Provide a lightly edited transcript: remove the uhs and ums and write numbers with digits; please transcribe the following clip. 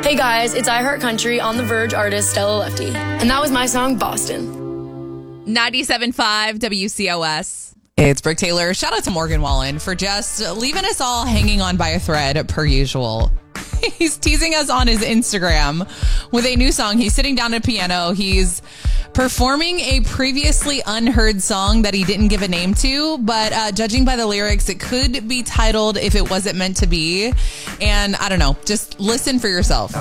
Hey guys, it's iHeart Country on the Verge artist Stella Lefty. And that was my song, Boston. 97.5 WCOS. It's Brooke Taylor. Shout out to Morgan Wallen for just leaving us all hanging on by a thread per usual. He's teasing us on his Instagram with a new song. He's sitting down at a piano. He's performing a previously unheard song that he didn't give a name to, but judging by the lyrics, it could be titled If It Wasn't Meant to Be. And I don't know, just listen for yourself.